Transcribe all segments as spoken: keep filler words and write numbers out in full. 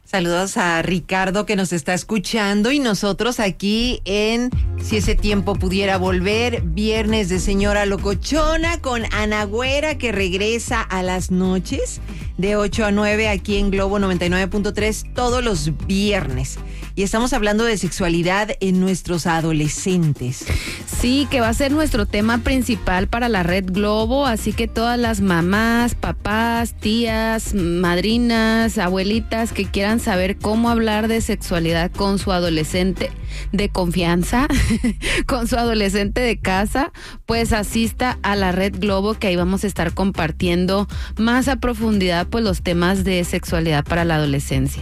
Saludos a Ricardo que nos está escuchando y nosotros aquí en Si ese tiempo pudiera volver, viernes de Señora Locochona con Ana Güera que regresa a las noches de ocho a nueve aquí en Globo noventa y nueve punto tres todos los viernes. Y estamos hablando de sexualidad en nuestros adolescentes. Sí, que va a ser nuestro tema principal para la Red Globo, así que todas las mamás, papás, tías, madrinas, abuelitas que quieran saber cómo hablar de sexualidad con su adolescente de confianza, con su adolescente de casa, pues asista a la Red Globo, que ahí vamos a estar compartiendo más a profundidad pues los temas de sexualidad para la adolescencia.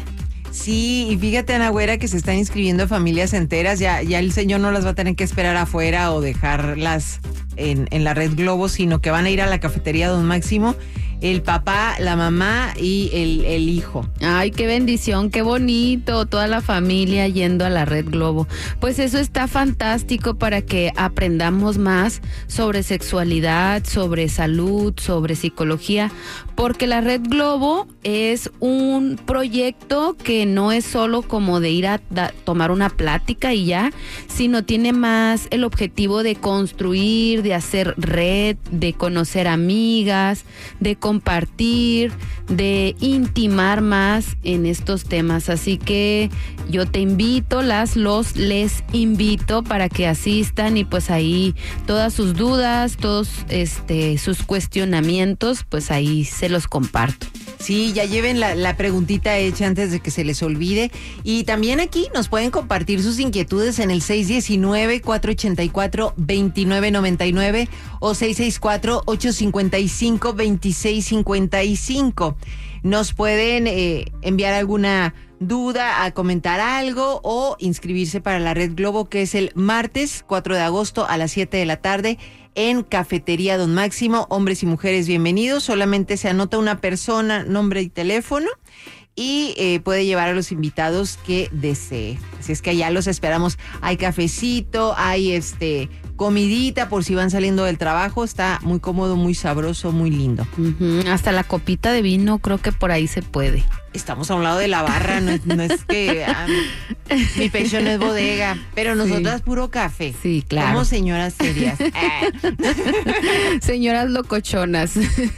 Sí, y fíjate, Ana Güera, que se están inscribiendo familias enteras, ya, ya el señor no las va a tener que esperar afuera o dejarlas en, en la Red Globo, sino que van a ir a la cafetería Don Máximo, el papá, la mamá y el, el hijo. Ay, qué bendición, qué bonito, toda la familia yendo a la Red Globo. Pues eso está fantástico para que aprendamos más sobre sexualidad, sobre salud, sobre psicología, porque la Red Globo es un proyecto que no es solo como de ir a da, tomar una plática y ya, sino tiene más el objetivo de construir, de hacer red, de conocer amigas, de compartir, de intimar más en estos temas. Así que yo te invito, las, los, les invito para que asistan y pues ahí todas sus dudas, todos este, sus cuestionamientos, pues ahí se los comparto. Sí, ya lleven la, la preguntita hecha antes de que se les olvide. Y también aquí nos pueden compartir sus inquietudes en el seis uno nueve, cuatro ocho cuatro, dos nueve nueve nueve o seis seis cuatro, ocho cinco cinco, dos seis cinco cinco. Nos pueden eh, enviar alguna duda, a comentar algo o inscribirse para la Red Globo, que es el martes cuatro de agosto a las siete de la tarde en Cafetería Don Máximo. Hombres y mujeres, bienvenidos. Solamente se anota una persona, nombre y teléfono, y eh, puede llevar a los invitados que desee. Así es que allá los esperamos. Hay cafecito, hay este comidita por si van saliendo del trabajo. Está muy cómodo, muy sabroso, muy lindo. Uh-huh. Hasta la copita de vino creo que por ahí se puede. Estamos a un lado de la barra, no, no es que um, mi pecho no es bodega, pero nosotras sí. Puro café. Sí, claro. Somos señoras serias. Señoras locochonas.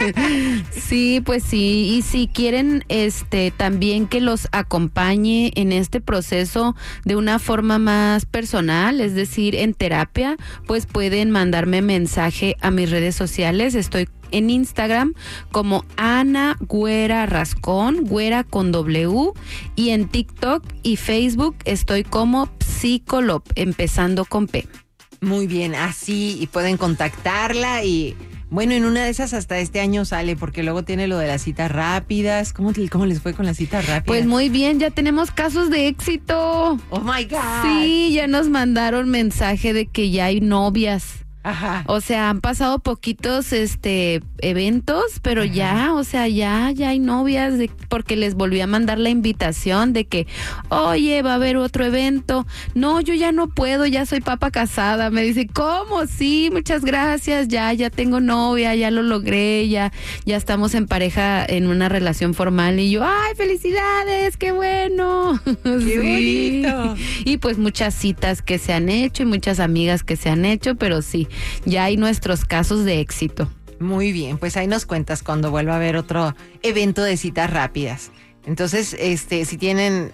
Sí, pues sí, y si quieren este también que los acompañe en este proceso de una forma más personal, es decir, en terapia, pues pueden mandarme mensaje a mis redes sociales. Estoy en Instagram como Ana Güera Rascón, Güera con W, y en TikTok y Facebook estoy como Psicolop, empezando con P. Muy bien, así, y pueden contactarla y bueno, en una de esas hasta este año sale, porque luego tiene lo de las citas rápidas. ¿Cómo, cómo les fue con las citas rápidas? Pues muy bien, ya tenemos casos de éxito. Oh my God. Sí, ya nos mandaron mensaje de que ya hay novias. Ajá. O sea, han pasado poquitos este eventos, pero Ajá. ya, o sea, ya ya hay novias, de, porque les volví a mandar la invitación de que, oye, va a haber otro evento. No, yo ya no puedo, ya soy papa casada. Me dice, ¿cómo? Sí, muchas gracias, ya, ya tengo novia, ya lo logré, ya, ya estamos en pareja, en una relación formal. Y yo, ¡ay, felicidades! ¡Qué bueno! ¡Qué sí. bonito! Y pues muchas citas que se han hecho y muchas amigas que se han hecho, pero sí, ya hay nuestros casos de éxito. Muy bien, pues ahí nos cuentas cuando vuelva a haber otro evento de citas rápidas. Entonces, este, si tienen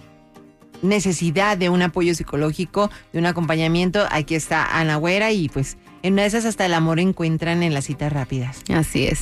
necesidad de un apoyo psicológico, de un acompañamiento, aquí está Ana Güera, y pues en una de esas hasta el amor encuentran en las citas rápidas. Así es.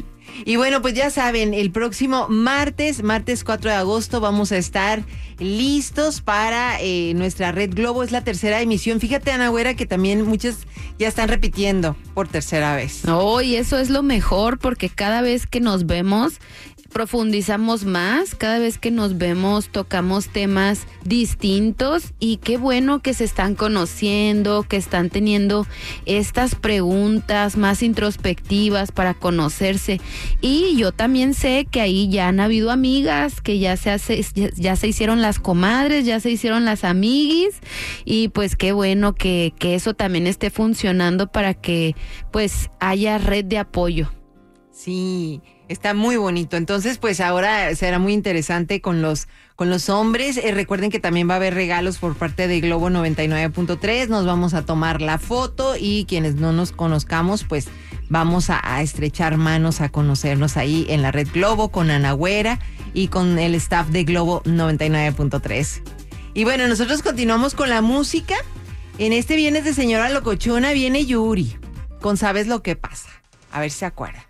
Y bueno, pues ya saben, el próximo martes, martes cuatro de agosto, vamos a estar listos para eh, nuestra Red Globo. Es la tercera emisión. Fíjate, Ana Güera, que también muchos ya están repitiendo por tercera vez. Oh, y eso es lo mejor, porque cada vez que nos vemos profundizamos más, cada vez que nos vemos tocamos temas distintos, y qué bueno que se están conociendo, que están teniendo estas preguntas más introspectivas para conocerse. Y yo también sé que ahí ya han habido amigas que ya se hace, ya, ya se hicieron las comadres, ya se hicieron las amiguis, y pues qué bueno que, que eso también esté funcionando para que pues haya red de apoyo. Sí, Está muy bonito. Entonces, pues ahora será muy interesante con los con los hombres. Eh, recuerden que también va a haber regalos por parte de Globo noventa y nueve punto tres. Nos vamos a tomar la foto y quienes no nos conozcamos, pues vamos a, a estrechar manos, a conocernos ahí en la Red Globo con Ana Güera y con el staff de Globo noventa y nueve punto tres. Y bueno, nosotros continuamos con la música. En este viernes de Señora Locochona viene Yuri con ¿Sabes lo que pasa? A ver si se acuerdan.